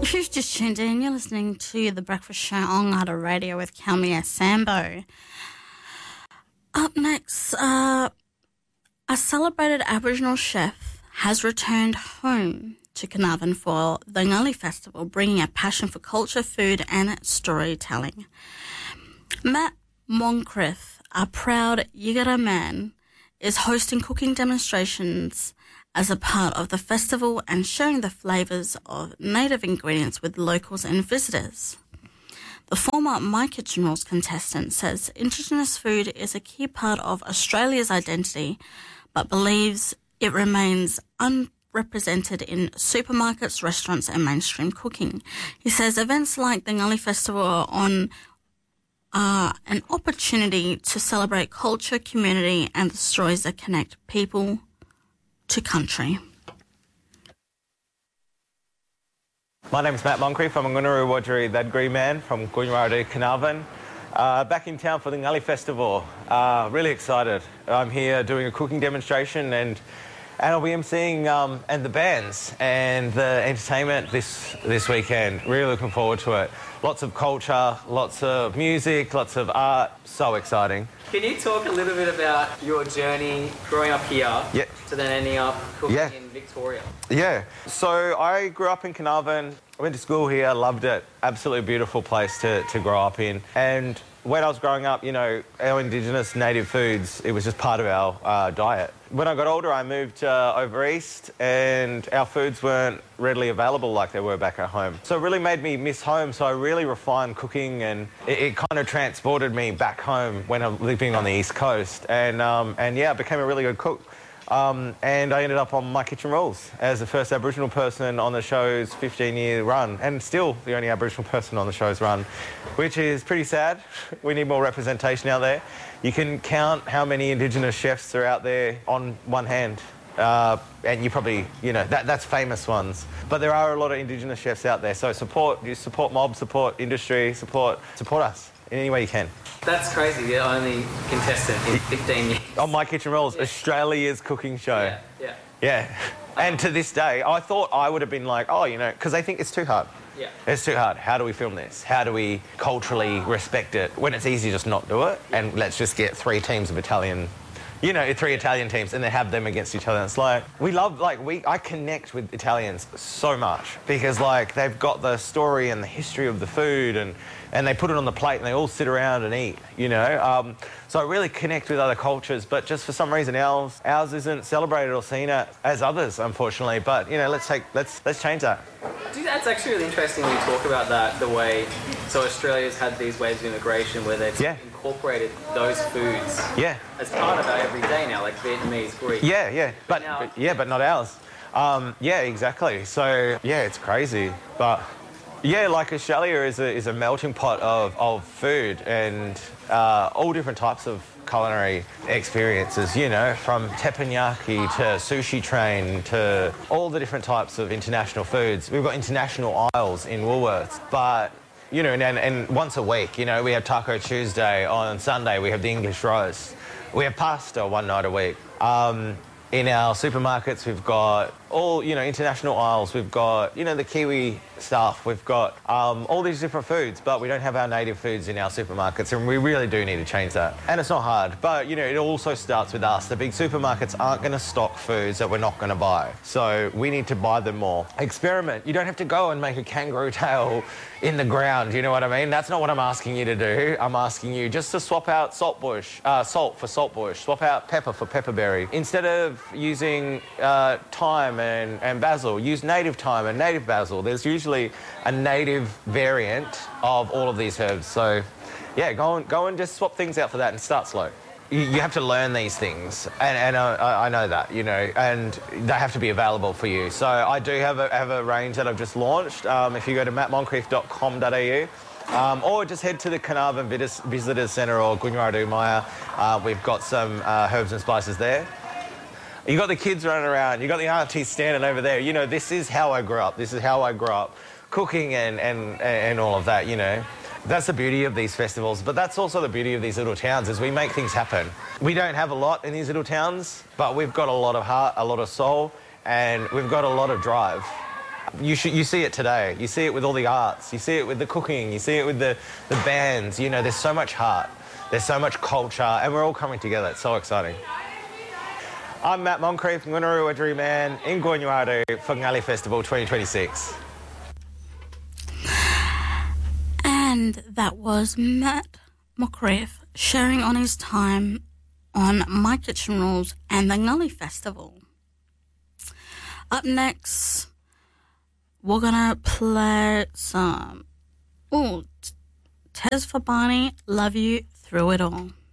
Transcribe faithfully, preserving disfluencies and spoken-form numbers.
If you've just tuned in, you're listening to The Breakfast Show on Ngata Radio with Kelmia Sambo. Up next, uh, a celebrated Aboriginal chef has returned home to Carnarvon for the Ngali Festival, bringing a passion for culture, food and storytelling. Matt Moncrief, a proud Yagara man, is hosting cooking demonstrations as a part of the festival and sharing the flavours of native ingredients with locals and visitors. The former My Kitchen Rules contestant says Indigenous food is a key part of Australia's identity, but believes it remains unrepresented in supermarkets, restaurants and mainstream cooking. He says events like the Ngali Festival are on are an opportunity to celebrate culture, community and the stories that connect people to country. My name is Matt Moncrief. I'm a Ngunuru Wadjuri Thadgri man from Gunyaradu, Carnarvon. Uh, back in town for the Ngali Festival. Uh, really excited. I'm here doing a cooking demonstration and and I'll be emceeing um, and the bands and the entertainment this this weekend. Really looking forward to it. Lots of culture, lots of music, lots of art. So exciting. Can you talk a little bit about your journey growing up here yeah. to then ending up cooking yeah. in Victoria? Yeah. So I grew up in Carnarvon. I went to school here, loved it. Absolutely beautiful place to, to grow up in. And when I was growing up, you know, our Indigenous native foods, it was just part of our uh, diet. When I got older, I moved uh, over east and our foods weren't readily available like they were back at home. So it really made me miss home. So I really refined cooking and it, it kind of transported me back home when I'm living on the East Coast. And, um, and yeah, I became a really good cook. Um, and I ended up on My Kitchen Rules as the first Aboriginal person on the show's fifteen-year run, and still the only Aboriginal person on the show's run, which is pretty sad. We need more representation out there. You can count how many Indigenous chefs are out there on one hand, uh, and you probably, you know, that, that's famous ones. But there are a lot of Indigenous chefs out there, so support, you support mob, support industry, support, support us in any way you can. That's crazy, the only contestant in fifteen years. On My Kitchen Rules, yeah. Australia's cooking show. Yeah, yeah. Yeah. And to this day, I thought I would have been like, oh, you know, because they think it's too hard. Yeah. It's too hard. How do we film this? How do we culturally respect it when it's easy to just not do it? And let's just get three teams of Italian, you know, three Italian teams and then have them against each other. And it's like, we love, like, we, I connect with Italians so much because, like, they've got the story and the history of the food and, and they put it on the plate and they all sit around and eat, you know. Um, so I really connect with other cultures, but just for some reason ours, ours isn't celebrated or seen as others, unfortunately. But, you know, let's take, let's, let's change that. Dude, that's actually really interesting when you talk about that, the way, so Australia's had these waves of immigration where they've yeah. incorporated those foods yeah. as part of our everyday now, like Vietnamese, Greek. Yeah, yeah, but, now, but yeah, but not ours. Um, yeah, exactly. So, yeah, it's crazy, but... Yeah, like Australia is a, is a melting pot of, of food and uh, all different types of culinary experiences, you know, from teppanyaki to sushi train to all the different types of international foods. We've got international aisles in Woolworths, but, you know, and, and once a week, you know, we have Taco Tuesday. On Sunday, we have the English roast. We have pasta one night a week. Um, in our supermarkets, we've got all, you know, international aisles. We've got, you know, the Kiwi stuff. We've got um, all these different foods, but we don't have our native foods in our supermarkets, and we really do need to change that. And it's not hard, but, you know, it also starts with us. The big supermarkets aren't going to stock foods that we're not going to buy, so we need to buy them more. Experiment. You don't have to go and make a kangaroo tail in the ground, you know what I mean? That's not what I'm asking you to do. I'm asking you just to swap out saltbush, uh, salt for saltbush, swap out pepper for pepperberry. Instead of using uh, thyme and, and basil, use native thyme and native basil. There's usually a native variant of all of these herbs. So, yeah, go and, go and just swap things out for that and start slow. You, you have to learn these things, and, and I, I know that, you know, and they have to be available for you. So I do have a, have a range that I've just launched. Um, if you go to matt moncrief dot com dot a u, Um, or just head to the Carnarvon Visitors Centre or Gunyaradu Maya. Uh, we've got some uh, herbs and spices there. You got the kids running around, you got the aunties standing over there. You know, this is how I grew up. This is how I grew up cooking and, and, and all of that, you know. That's the beauty of these festivals, but that's also the beauty of these little towns, is we make things happen. We don't have a lot in these little towns, but we've got a lot of heart, a lot of soul, and we've got a lot of drive. You sh- you see it today. You see it with all the arts. You see it with the cooking. You see it with the, the bands. You know, there's so much heart. There's so much culture, and we're all coming together. It's so exciting. I'm Matt Moncrief, Ngunarua Dream Man in Gornyuadu for Ngali Festival twenty twenty-six. And that was Matt Moncrief sharing on his time on My Kitchen Rules and the Ngali Festival. Up next, we're gonna play some. Oh, Tez Fabani, Love You Through It All.